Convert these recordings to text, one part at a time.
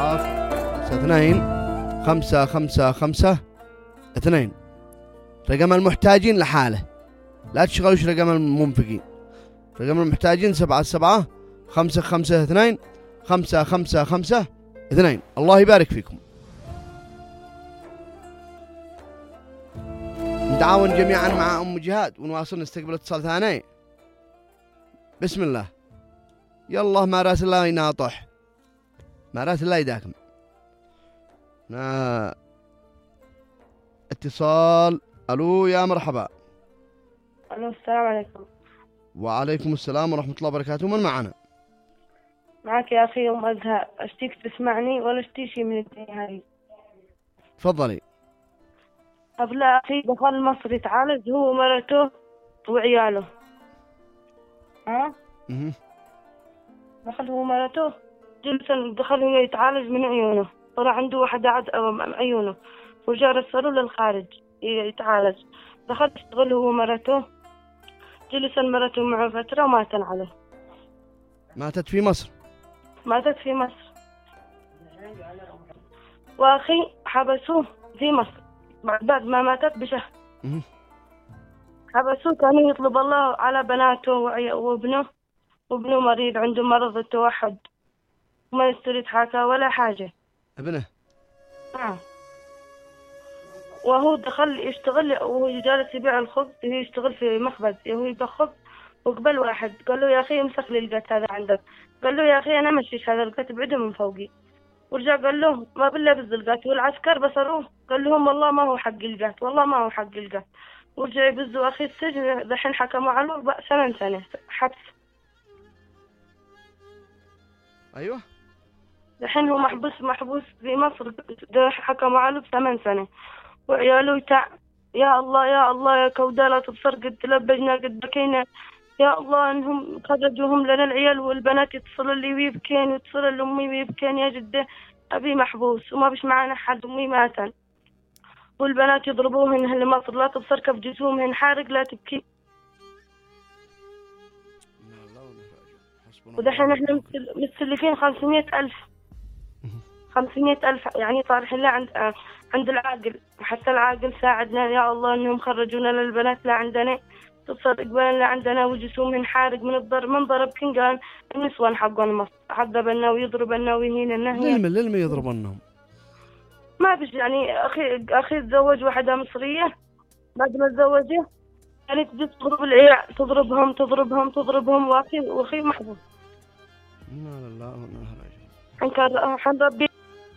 أضعاف 2 5 5 5 2. رقم المحتاجين لحاله، لا تشغلوش رقم المنفقين. رقم المحتاجين 7 7 5 5 2 5 5 5 2. الله يبارك فيكم. نتعاون جميعا مع أم جهاد ونواصل نستقبل اتصال ثاني. بسم الله. يلا ما راس الله يناطح، ما راس الله يداكم. اتصال. ألو يا مرحبا. ألو السلام عليكم. وعليكم السلام ورحمة الله وبركاته. من معنا؟ معك يا أخي أم أزهار. أشتيك تسمعني ولا أشتي شي من الدنيا هذه؟ تفضلي. قبل أخي دخل مصر يتعالج هو ومرته وعياله. ها؟ دخل هو ومرته دخل هو يتعالج من عيونه، طلع عنده واحد عيونه وجاء رسلوا للخارج يتعالج. دخل يشتغل هو ومرته، جلس مرته معه فترة ومات عليه. ماتت في مصر؟ ماتت في مصر. وأخي حبسوه في مصر بعد ما ماتت بشهر. حبسوه، كانوا يطلب الله على بناته وابنه مريض عنده مرض التوحد وما يستر يتحاكى ولا حاجة. ابنه؟ وهو دخل يشتغل وهو جالس يبيع الخبز، هو يشتغل في مخبز، هو يبيع خبز. وقبل واحد قال له يا أخي امسك لي القت هذا عندك. قال له يا أخي أنا مشيش هذا القت بعده من فوقي. ورجع قال له ما بالله بالزلقات، والعسكر بصروه قال لهم والله ما هو حق القات، والله ما هو حق القات. ورجع يبزوا أخي السجن. دحين حكموا عليه 8 سنة حبس. أيوه. دحين هو محبوس في مصر، حكموا عليه 8 سنة. وعياله يا الله يا الله يا كودا لا تبصر قد لبجنا قد بكينا يا الله انهم خرجوهم لنا العيال والبنات يتصلوا لي ويبكين ويتصلوا لامي ويبكين يا جده ابي محبوس وما بيش معنا حد، امي ماتن والبنات يضربوهن اهل مصر لا تبصر كيف جسومهن حارق لا تبكي. ودحين احنا متسلفين 500,000 يعني طارحين لا عند العاقل، حتى العاقل ساعدنا يا الله انهم خرجونا للبنات لا عندنا تبصر قبالنا لا عندنا وجسومهن حارق من الضرب، من ضرب كنقان النسوان حقون مصر عذبنا ويضربنا ويهيننا. للم يضربنهم ما فيش يعني. اخي تزوج واحدة مصرية، بعد ما تزوجه يعني تجي تضرب العيال، تضربهم واخي محبوس. لا لا حن ربي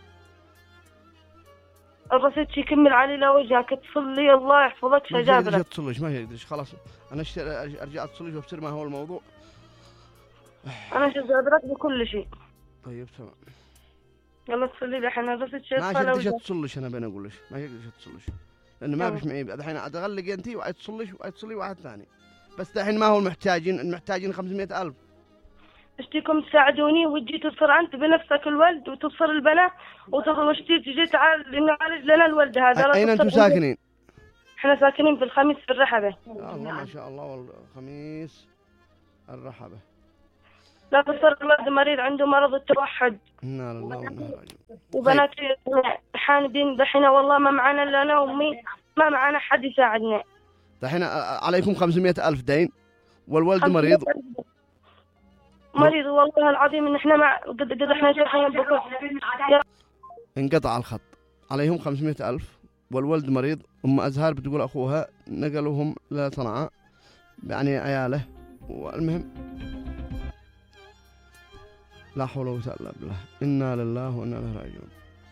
الرصيد شي يكمل علي لوجهك تصلي الله يحفظك شجابرك. ما تصليش ما يقدرش خلاص. انا ارجع اتصليش وابصر ما هو الموضوع. انا شجابرك بكل شيء. طيب تمام. يلا تصلي لي الحين الرصيد شي ما تقدرش تصليش. انا بين اقولش ما تقدرش تصليش لانه ما فيش معي الحين اتغلق انت وتصلي واحد ثاني. بس الحين ما هو المحتاجين 500,000. اشتيكم تساعدوني وتجي تبصر انت بنفسك الولد وتبصر البنات واشتي تجي نعالج لنا الولد هذا. اين انتم ساكنين؟ احنا ساكنين في الخميس في الرحبة. الله ما شاء الله. والخميس الرحبة. لا تبصر الولد مريض عنده مرض التوحد. لا الله والله. وبناتي حاندين دحين والله ما معنا الا انا وامي، ما معنا حد يساعدنا. دحين عليكم 500,000 دين والولد مريض والله العظيم ان احنا قد احنا شايفين بكره انقطع الخط. عليهم 500,000 والولد مريض. ام ازهار بتقول اخوها نقلوهم لصنعاء يعني عياله. والمهم لا حول ولا قوه الا بالله. انا لله وانا اليه راجعون.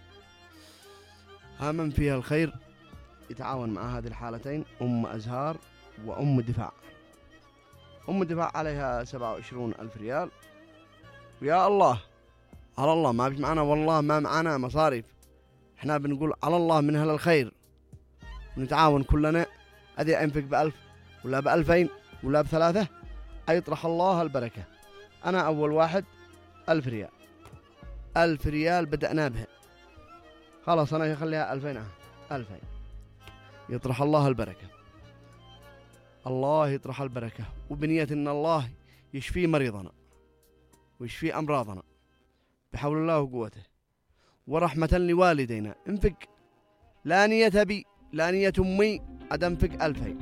من فيها الخير يتعاون مع هذه الحالتين ام ازهار وام دفاع. ام دفاع عليها 27,000 ريال. ويا الله على الله ما فيش معنا والله ما معنا مصاريف. احنا بنقول على الله من اهل الخير ونتعاون كلنا. ادي انفق ب1000 ولا ب2000 ولا ب3 يطرح الله البركة. انا اول واحد 1000 ريال. 1000 ريال بدأنا بها. خلاص انا اخليها 2000. 2000 يطرح الله البركة. الله يطرح البركة وبنية ان الله يشفي مريضنا ويشفي امراضنا بحول الله وقوته. ورحمة لوالدينا انفق. لا نية أبي لا نية أمي عاد انفق 2000.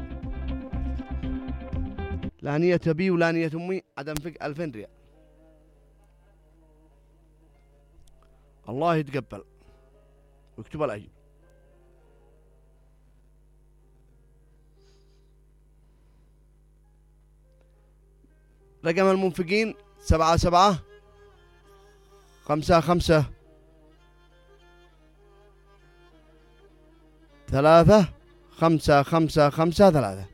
لا نية أبي ولا نية أمي عاد انفق 2000 ريال. الله يتقبل ويكتب الأجر. رقم المنفقين 77 55 3 5 5 5 3.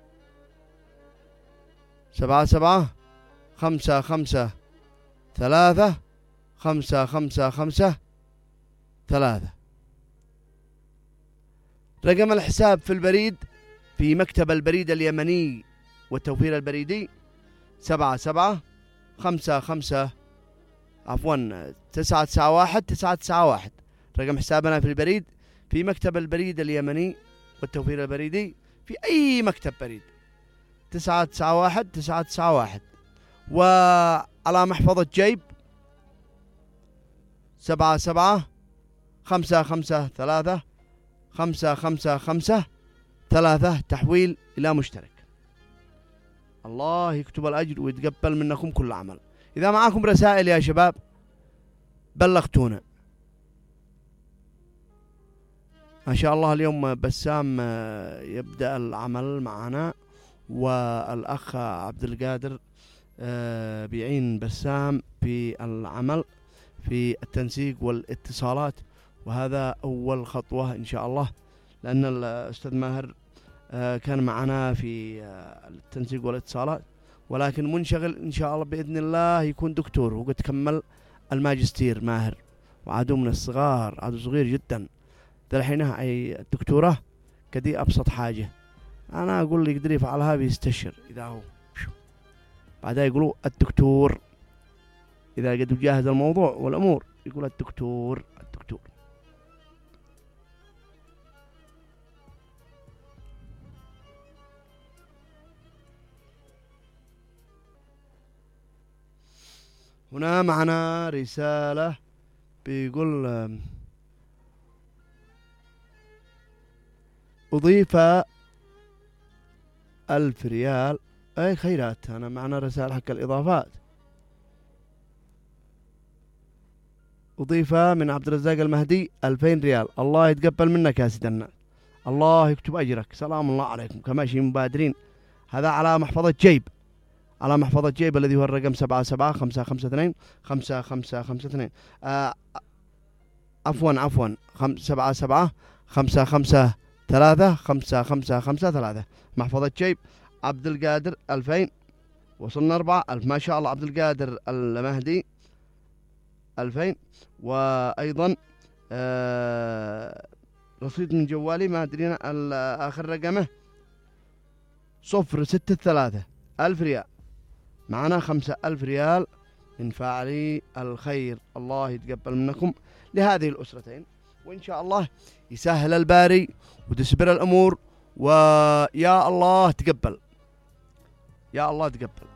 77 5 5 3 5 5 5 3. رقم الحساب في البريد في مكتب البريد اليمني والتوفير البريدي 77 5 5 991 991. رقم حسابنا في البريد في مكتب البريد اليمني والتوفير البريدي في أي مكتب بريد 991 991. وعلى محفظة جيب 77 5 5 3 5 5 5 3 تحويل إلى مشترك. الله يكتب الأجر ويتقبل منكم كل عمل. إذا معكم رسائل يا شباب بلغتونا. ما شاء الله اليوم بسام يبدأ العمل معنا، والأخ عبد القادر بيعين بسام في العمل في التنسيق والاتصالات، وهذا أول خطوة إن شاء الله، لأن الأستاذ ماهر كان معنا في التنسيق والاتصالات، ولكن منشغل إن شاء الله بإذن الله يكون دكتور، وقد كمل الماجستير ماهر، وعادوا من الصغار، عادوا صغير جدا. ذا الحين أي الدكتوراه كدي أبسط حاجة، أنا أقول اللي يقدر يفعلها بيستشر. إذا هو بعدها يقولوا الدكتور، إذا قد جاهز الموضوع والأمور يقول الدكتور الدكتور. هنا معنا رسالة بيقول أضيف 1000 ريال. أي خيرات، أنا معنا رسالة حق الإضافات. أضيف من عبد الرزاق المهدي 2000 ريال. الله يتقبل منك يا سيد الناس، الله يكتب أجرك. سلام الله عليكم كماشي مبادرين. هذا على محفظة جيب، على محفظة جيب الذي هو الرقم 77 552 5552. عفوا 77 55 3 5 5 5 3. محفظة جيب عبد القادر 2000. وصلنا 4000 ما شاء الله. عبد القادر المهدي 2000. وأيضا رصيد من جوالي ما أدري آخر رقمه 063 1000 ريال. معنا 5000 ريال من فاعلي الخير. الله يتقبل منكم لهذه الأسرتين، وإن شاء الله يسهل الباري وتسبر الأمور، ويا الله تقبل، يا الله تقبل.